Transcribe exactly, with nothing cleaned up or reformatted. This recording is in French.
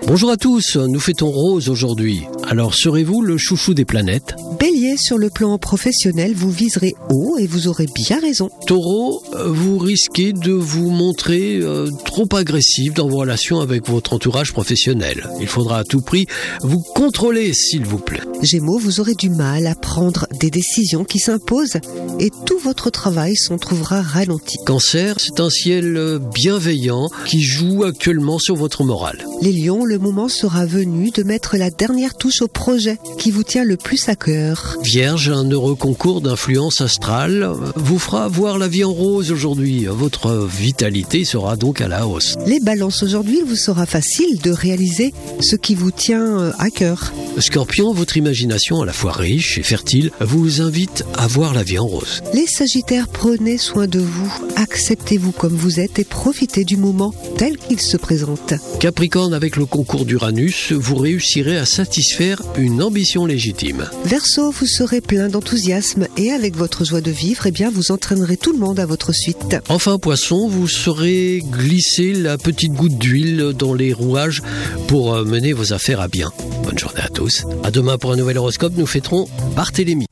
Bonjour à tous, nous fêtons Rose aujourd'hui. Alors serez-vous le chouchou des planètes ? Bélier, sur le plan professionnel, vous viserez haut et vous aurez bien raison. Taureau, vous risquez de vous montrer euh, trop agressif dans vos relations avec votre entourage professionnel. Il faudra à tout prix vous contrôler, s'il vous plaît. Gémeaux, vous aurez du mal à prendre des décisions qui s'imposent et tout votre travail s'en trouvera ralenti. Cancer, c'est un ciel bienveillant qui joue actuellement sur votre morale. Les lions, le moment sera venu de mettre la dernière touche au projet qui vous tient le plus à cœur. Vierge, un heureux concours d'influence astrale vous fera voir la vie en rose aujourd'hui. Votre vitalité sera donc à la hausse. Les balances, aujourd'hui, il vous sera facile de réaliser ce qui vous tient à cœur. Scorpion, votre imagination à la fois riche et fertile vous invite à voir la vie en rose. Les sagittaires, prenez soin de vous, acceptez-vous comme vous êtes et profitez du moment tel qu'il se présente. Capricorne, avec le concours d'Uranus, vous réussirez à satisfaire une ambition légitime. Verseau, vous serez plein d'enthousiasme et avec votre joie de vivre, eh bien, vous entraînerez tout le monde à votre suite. Enfin, Poisson, vous saurez glisser la petite goutte d'huile dans les rouages pour mener vos affaires à bien. Bonne journée à tous. À demain pour un nouvel horoscope, nous fêterons Barthélémy.